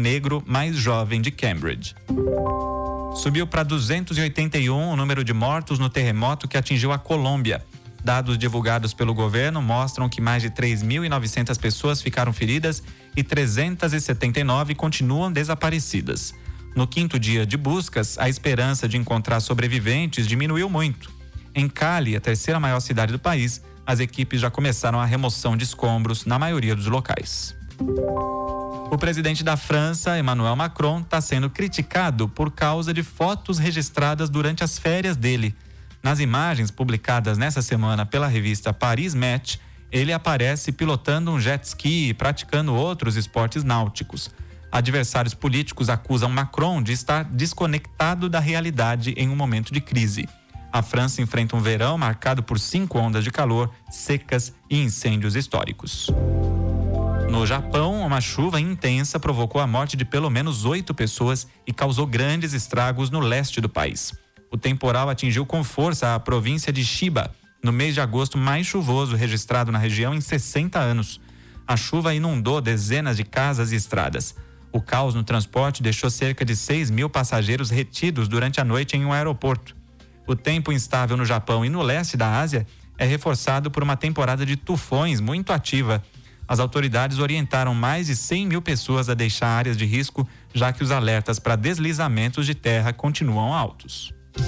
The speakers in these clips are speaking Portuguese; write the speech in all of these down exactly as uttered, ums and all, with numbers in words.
negro mais jovem de Cambridge. Subiu para duzentos e oitenta e um o número de mortos no terremoto que atingiu a Colômbia. Dados divulgados pelo governo mostram que mais de três mil e novecentas pessoas ficaram feridas e trezentas e setenta e nove continuam desaparecidas. No quinto dia de buscas, a esperança de encontrar sobreviventes diminuiu muito. Em Cali, a terceira maior cidade do país, as equipes já começaram a remoção de escombros na maioria dos locais. O presidente da França, Emmanuel Macron, está sendo criticado por causa de fotos registradas durante as férias dele. Nas imagens publicadas nessa semana pela revista Paris Match, ele aparece pilotando um jet ski e praticando outros esportes náuticos. Adversários políticos acusam Macron de estar desconectado da realidade em um momento de crise. A França enfrenta um verão marcado por cinco ondas de calor, secas e incêndios históricos. No Japão, uma chuva intensa provocou a morte de pelo menos oito pessoas e causou grandes estragos no leste do país. O temporal atingiu com força a província de Chiba, no mês de agosto mais chuvoso registrado na região em sessenta anos. A chuva inundou dezenas de casas e estradas. O caos no transporte deixou cerca de seis mil passageiros retidos durante a noite em um aeroporto. O tempo instável no Japão e no leste da Ásia é reforçado por uma temporada de tufões muito ativa. As autoridades orientaram mais de cem mil pessoas a deixar áreas de risco, já que os alertas para deslizamentos de terra continuam altos.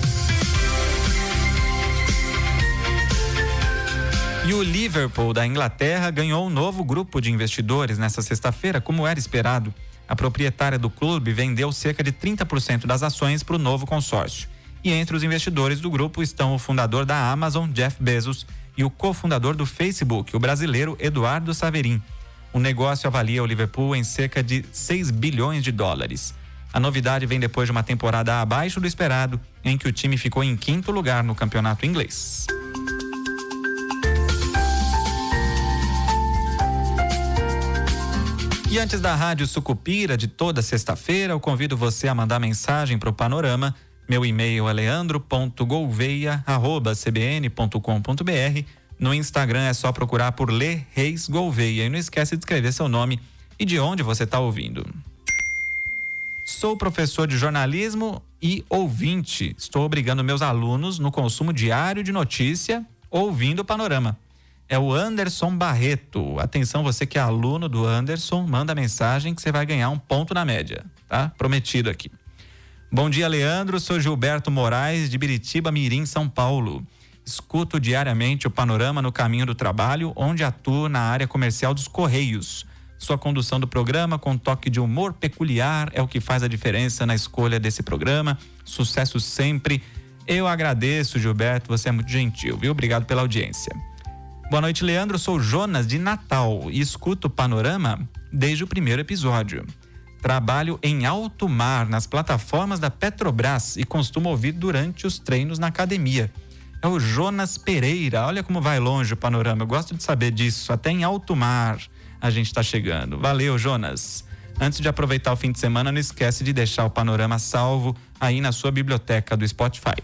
E o Liverpool da Inglaterra ganhou um novo grupo de investidores nesta sexta-feira, como era esperado. A proprietária do clube vendeu cerca de trinta por cento das ações para o novo consórcio. E entre os investidores do grupo estão o fundador da Amazon, Jeff Bezos, e o cofundador do Facebook, o brasileiro Eduardo Saverin. O negócio avalia o Liverpool em cerca de seis bilhões de dólares. A novidade vem depois de uma temporada abaixo do esperado, em que o time ficou em quinto lugar no campeonato inglês. E antes da Rádio Sucupira de toda sexta-feira, eu convido você a mandar mensagem para o Panorama. Meu e-mail é leandro ponto gouveia arroba c b n ponto com ponto b r. No Instagram é só procurar por Lê Reis Gouveia. E não esquece de escrever seu nome e de onde você está ouvindo. Sou professor de jornalismo e ouvinte. Estou obrigando meus alunos no consumo diário de notícia ouvindo o Panorama. É o Anderson Barreto. Atenção, você que é aluno do Anderson, manda mensagem que você vai ganhar um ponto na média, tá? Prometido aqui. Bom dia, Leandro. Sou Gilberto Moraes, de Biritiba Mirim, São Paulo. Escuto diariamente o Panorama no caminho do trabalho, onde atuo na área comercial dos Correios. Sua condução do programa, com toque de humor peculiar, é o que faz a diferença na escolha desse programa. Sucesso sempre. Eu agradeço, Gilberto. Você é muito gentil, viu? Obrigado pela audiência. Boa noite, Leandro. Sou Jonas, de Natal, e escuto o Panorama desde o primeiro episódio. Trabalho em alto mar, nas plataformas da Petrobras, e costumo ouvir durante os treinos na academia. É o Jonas Pereira. Olha como vai longe o Panorama. Eu gosto de saber disso. Até em alto mar a gente está chegando. Valeu, Jonas. Antes de aproveitar o fim de semana, não esquece de deixar o Panorama salvo aí na sua biblioteca do Spotify.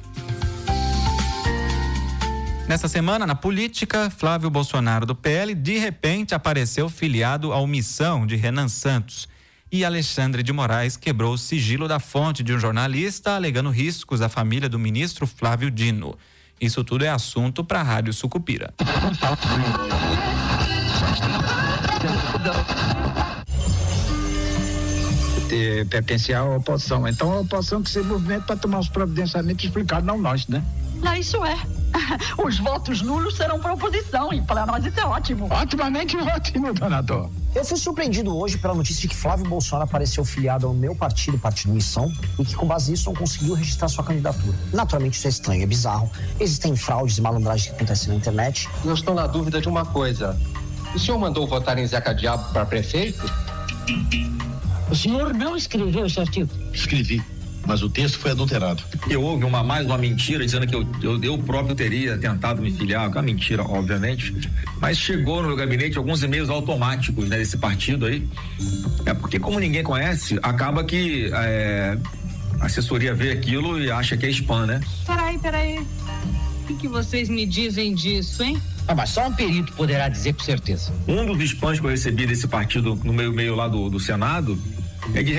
Nessa semana, na política, Flávio Bolsonaro do P L de repente apareceu filiado ao Missão de Renan Santos. E Alexandre de Moraes quebrou o sigilo da fonte de um jornalista, alegando riscos à família do ministro Flávio Dino. Isso tudo é assunto para a Rádio Sucupira. Pertence à oposição. Então a oposição que se movimenta para tomar os providenciamentos explicados, não nós, né? Ah, isso é. Os votos nulos serão para a oposição, e para nós isso é ótimo. Otimamente ótimo, donador. Eu fui surpreendido hoje pela notícia de que Flávio Bolsonaro apareceu filiado ao meu partido, Partido Missão, e que com base nisso não conseguiu registrar sua candidatura. Naturalmente isso é estranho, é bizarro. Existem fraudes e malandragens que acontecem na internet. Eu estou na dúvida de uma coisa. O senhor mandou votar em Zeca Diabo para prefeito? O senhor não escreveu esse artigo? Escrevi, mas o texto foi adulterado. E houve uma, mais uma mentira dizendo que eu, eu, eu próprio teria tentado me filiar, uma mentira, obviamente, mas chegou no meu gabinete alguns e-mails automáticos, né, desse partido aí. É porque, como ninguém conhece, acaba que é, a assessoria vê aquilo e acha que é spam, né? Peraí, peraí. O que, que vocês me dizem disso, hein? Ah, mas só um perito poderá dizer com certeza. Um dos spams que eu recebi desse partido no meu e-mail lá do, do Senado é de